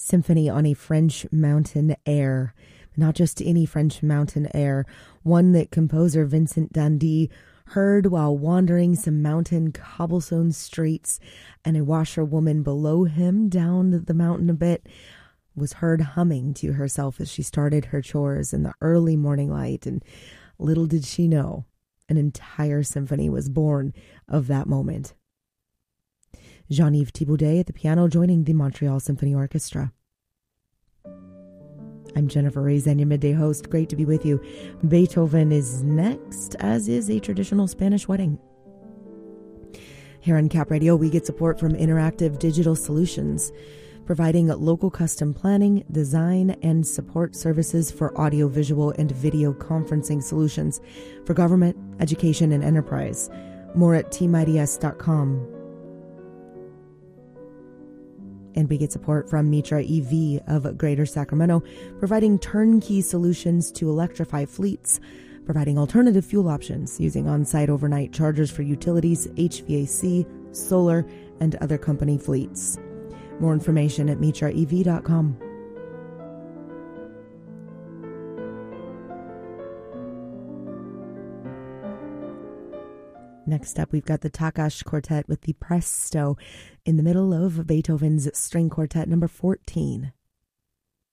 Symphony on a French Mountain Air. Not just any French mountain air, one that composer Vincent Dandy heard while wandering some mountain cobblestone streets, and a washerwoman below him down the mountain a bit was heard humming to herself as she started her chores in the early morning light. And little did she know, an entire symphony was born of that moment. Jean-Yves Thibaudet at the piano, joining the Montreal Symphony Orchestra. I'm Jennifer Reyes, your midday host. Great to be with you. Beethoven is next, as is a traditional Spanish wedding. Here on Cap Radio, we get support from Interactive Digital Solutions, providing local custom planning, design, and support services for audio-visual and video conferencing solutions for government, education, and enterprise. More at teamids.com. And we get support from Mitra EV of Greater Sacramento, providing turnkey solutions to electrify fleets, providing alternative fuel options using on-site overnight chargers for utilities, HVAC, solar, and other company fleets. More information at mitraev.com. Next up, we've got the Takash Quartet with the Presto in the middle of Beethoven's String Quartet number 14.